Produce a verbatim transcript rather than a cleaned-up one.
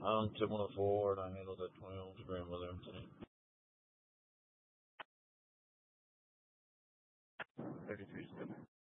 I'm seven one four, and I handle that twenty-year-old's grandmother today. thirty-three seven.